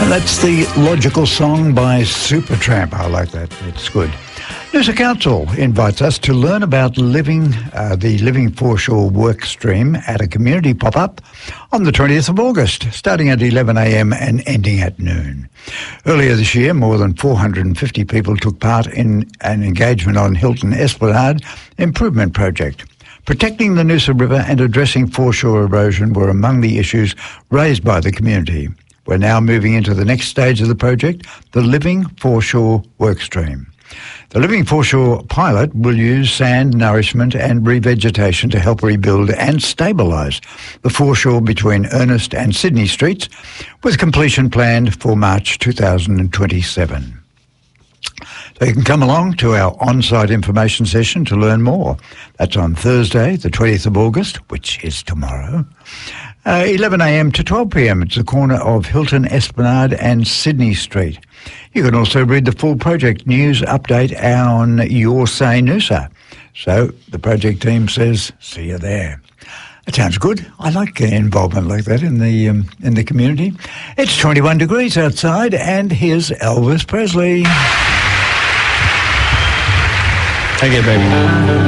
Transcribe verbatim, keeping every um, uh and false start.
That's the Logical Song by Supertramp. I like that. It's good. Noosa Council invites us to learn about living uh, the Living Foreshore work stream at a community pop-up on the twentieth of August, starting at eleven a m and ending at noon. Earlier this year, more than four hundred fifty people took part in an engagement on Hilton Esplanade Improvement Project. Protecting the Noosa River and addressing foreshore erosion were among the issues raised by the community. We're now moving into the next stage of the project, the Living Foreshore Workstream. The Living Foreshore pilot will use sand nourishment and revegetation to help rebuild and stabilise the foreshore between Ernest and Sydney Streets, with completion planned for March two thousand twenty-seven. So you can come along to our on-site information session to learn more. That's on Thursday, the twentieth of August, which is tomorrow, uh, eleven a m to twelve p m. It's the corner of Hilton Esplanade and Sydney Street. You can also read the full project news update on Your Say Noosa. So the project team says, see you there. It sounds good. I like involvement like that in the um, in the community. It's twenty-one degrees outside, and here's Elvis Presley. Okay, baby.